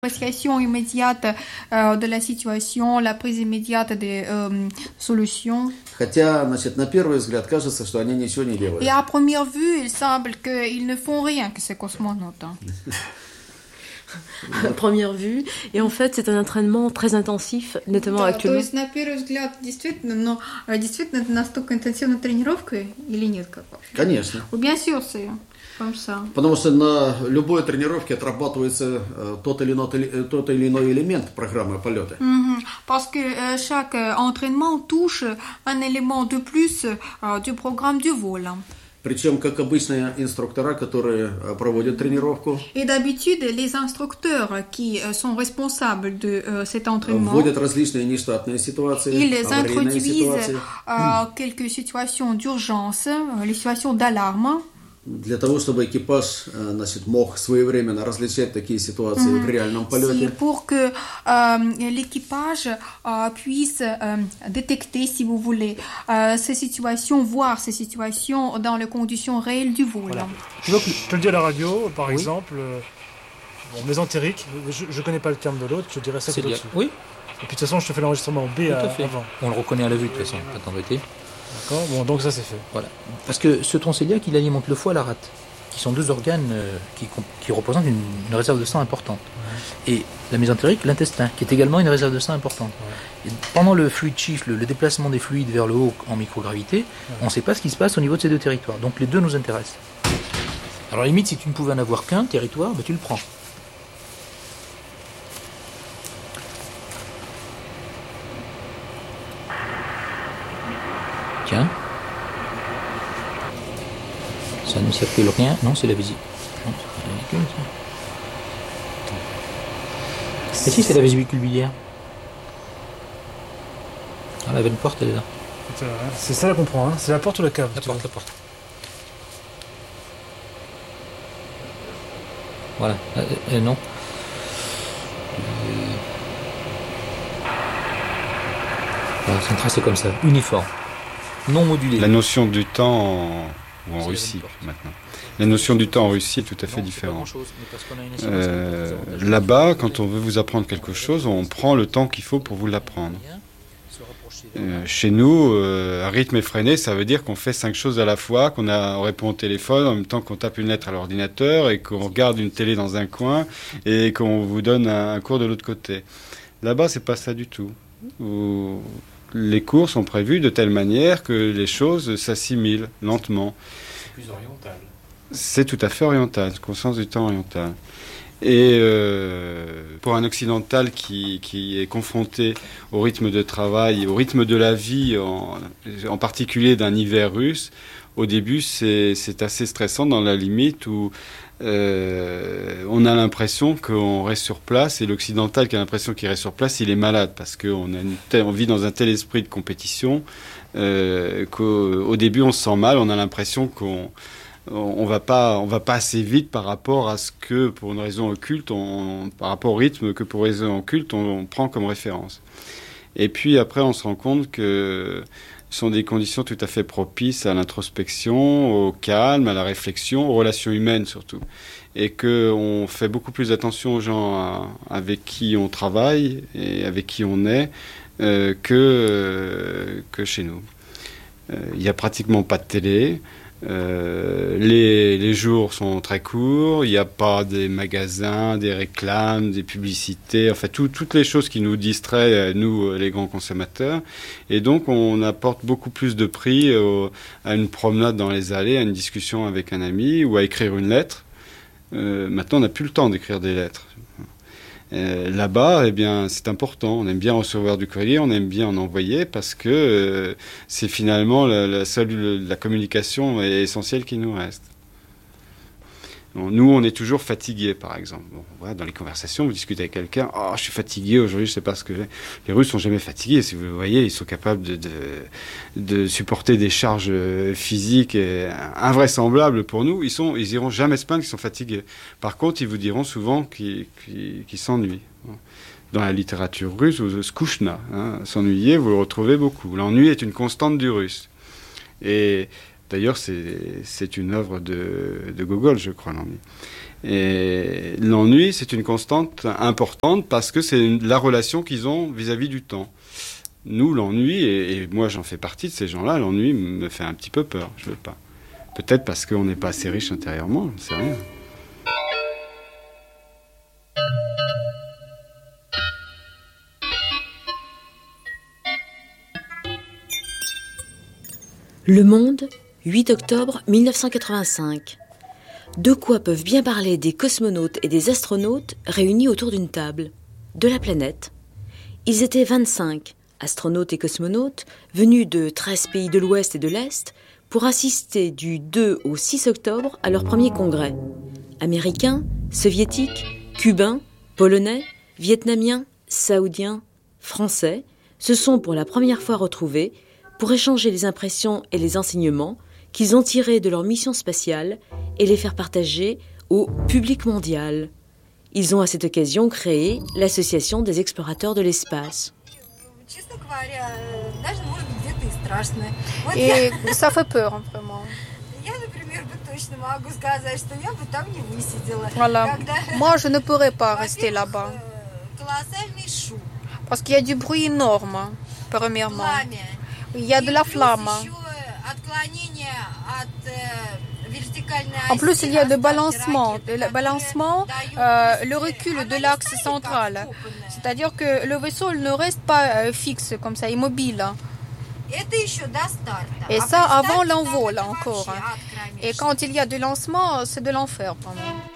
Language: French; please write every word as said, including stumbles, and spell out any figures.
L'appréciation immédiate euh, de la situation, la prise immédiate des euh, solutions. Хотя, значит, на первый взгляд кажется, что они ничего не делают. Et à première vue, il semble qu'ils ne font rien que ces cosmonautes. À première vue. Et en fait, c'est un entraînement très intensif, notamment Да, actuellement. то есть на первый взгляд действительно, но э, действительно это настолько интенсивная тренировка или нет как вообще? Конечно. Ну, bien sûr, c'est comme ça. Потому что на любой тренировке отрабатывается э, тот, или иной, э, тот или иной элемент программы полета. Mhm. Parce que euh, chaque euh, entraînement touche un élément de plus euh, du programme du vol. Причем, как обычные инструктора, которые э, проводят тренировку, Et d'habitude, les instructeurs qui euh, sont responsables de euh, cet entraînement, вводят различные нештатные ситуации, ils аварийные introduisent ситуации, euh, quelques situations d'urgence, euh, les situations d'alarme, для того, чтобы экипаж э, значит, мог своевременно различать такие ситуации в реальном c'est полете. pour que euh, l'équipage euh, puisse euh, détecter, si vous voulez, euh, ces situations, voir ces situations dans les conditions réelles du vol. Voilà. Tu vois, je te le dis à la radio, par exemple, euh, bon, mésentérique, je ne connais pas le terme de l'autre, je dirais ça C'est tout bien. dessus. Oui, Et puis de toute façon, je te fais l'enregistrement B tout à, à fait. avant. On le reconnaît à la vue de toute façon, pas t'embêter. D'accord. Bon, donc ça c'est fait. Voilà. Parce que ce tonsiliaque, il alimente le foie et la rate, qui sont deux organes euh, qui, comp- qui représentent une, une réserve de sang importante. Et la mésentérique, l'intestin, qui est également une réserve de sang importante. Et pendant le fluid shift, le, le déplacement des fluides vers le haut en microgravité, on ne sait pas ce qui se passe au niveau de ces deux territoires. Donc les deux nous intéressent. Alors limite, si tu ne pouvais en avoir qu'un territoire, ben, tu le prends. Tiens. Ça ne circule rien. Non, c'est la vésicule. Non, c'est la vésicule, ça. Et si, c'est la vésicule biliaire. Ah, la veine porte, elle est là. C'est, euh, c'est ça qu'on prend, hein. C'est la porte ou la cave La tu porte, vois. la porte. Voilà. Euh, euh, non. Euh... Voilà, c'est tracé comme ça. Uniforme. Non modulé. La notion du temps en, ou en C'est Russie la même maintenant. La notion du temps en Russie est tout à fait Non, c'est pas différente. grand-chose, mais parce qu'on a une assurance Euh, qui est très avantageuse. là-bas, quand on veut vous apprendre quelque chose, on prend le temps qu'il faut pour vous l'apprendre. Euh, chez nous, euh, un rythme effréné, ça veut dire qu'on fait cinq choses à la fois, qu'on a, on répond au téléphone en même temps qu'on tape une lettre à l'ordinateur et qu'on regarde une télé dans un coin et qu'on vous donne un, un cours de l'autre côté. Là-bas, c'est pas ça du tout. Où les cours sont prévus de telle manière que les choses s'assimilent lentement. C'est plus oriental. C'est tout à fait oriental, conscience du temps oriental. Et euh, pour un occidental qui, qui est confronté au rythme de travail, au rythme de la vie, en, en particulier d'un hiver russe, au début c'est, c'est assez stressant dans la limite où euh, on a l'impression qu'on reste sur place et l'occidental qui a l'impression qu'il reste sur place, il est malade parce qu'on a une telle, on vit dans un tel esprit de compétition euh, qu'au au début on se sent mal, on a l'impression qu'on on va pas on va pas assez vite par rapport à ce que pour une raison occulte on, par rapport au rythme que pour une raison occulte on, on prend comme référence. Et puis après on se rend compte que ce sont des conditions tout à fait propices à l'introspection, au calme, à la réflexion, aux relations humaines surtout, et que on fait beaucoup plus attention aux gens à, avec qui on travaille et avec qui on est euh, que euh, que chez nous. Il euh, y a pratiquement pas de télé. Euh, les, les jours sont très courts, il n'y a pas des magasins, des réclames, des publicités, enfin tout, toutes les choses qui nous distraient, nous les grands consommateurs, et donc on apporte beaucoup plus de prix au, à une promenade dans les allées, à une discussion avec un ami ou à écrire une lettre. Euh, maintenant on n'a plus le temps d'écrire des lettres. Euh, là-bas, eh bien, c'est important. On aime bien recevoir du courrier, on aime bien en envoyer parce que euh, c'est finalement la, la seule la communication est essentielle qui nous reste. Bon, nous, on est toujours fatigués, par exemple. Bon, voilà, dans les conversations, vous discutez avec quelqu'un. Oh, je suis fatigué aujourd'hui, je sais pas ce que j'ai. Les Russes sont jamais fatigués. Si vous le voyez, ils sont capables de, de, de supporter des charges physiques et invraisemblables pour nous. Ils sont, ils iront jamais se plaindre qu'ils sont fatigués. Par contre, ils vous diront souvent qu'ils, qu'ils, qu'ils s'ennuient. Dans la littérature russe, vous skushna, hein, s'ennuyer, vous le retrouvez beaucoup. L'ennui est une constante du russe. Et D'ailleurs, c'est, c'est une œuvre de, de Gogol, je crois, l'ennui. Et l'ennui, c'est une constante importante parce que c'est une, la relation qu'ils ont vis-à-vis du temps. Nous, l'ennui, et, et moi j'en fais partie de ces gens-là, l'ennui me fait un petit peu peur, je veux pas. Peut-être parce qu'on n'est pas assez riche intérieurement, je ne sais rien. Le Monde, huit octobre mille neuf cent quatre-vingt-cinq. De quoi peuvent bien parler des cosmonautes et des astronautes réunis autour d'une table? De la planète. Ils étaient vingt-cinq, astronautes et cosmonautes, venus de treize pays de l'Ouest et de l'Est, pour assister du deux au six octobre à leur premier congrès. Américains, soviétiques, cubains, polonais, vietnamiens, saoudiens, français se sont pour la première fois retrouvés pour échanger les impressions et les enseignements qu'ils ont tirés de leur mission spatiale et les faire partager au public mondial. Ils ont à cette occasion créé l'Association des explorateurs de l'espace. Et ça fait peur, vraiment. Voilà. Moi, je ne pourrais pas rester là-bas. Parce qu'il y a du bruit énorme, premièrement. Il y a de la flamme. En plus, il y a le balancement. Le balancement, euh, le recul de l'axe central. C'est-à-dire que le vaisseau ne reste pas euh, fixe comme ça, immobile. Et ça avant l'envol encore. Et quand il y a du lancement, c'est de l'enfer. Vraiment.